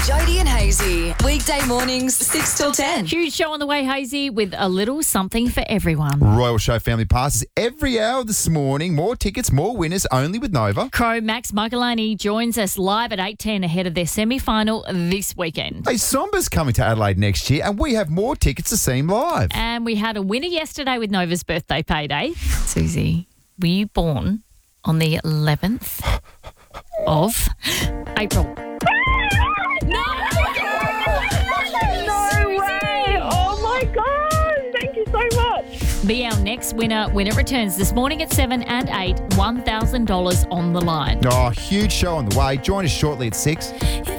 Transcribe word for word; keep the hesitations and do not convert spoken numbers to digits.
Jody and Hazy, weekday mornings six till ten. Huge show on the way, Hazy, with a little something for everyone. Royal Show Family Passes every hour this morning. More tickets, more winners, only with Nova. Crow Max Michaelani joins us live at eight ten ahead of their semi-final this weekend. Hey, Somba's coming to Adelaide next year, and we have more tickets to see him live. And we had a winner yesterday with Nova's birthday payday. Susie, were you born on the eleventh of April? No way! Oh my God! Thank you so much. Be our next winner when it returns this morning at seven and eight. one thousand dollars on the line. Oh, huge show on the way. Join us shortly at six. If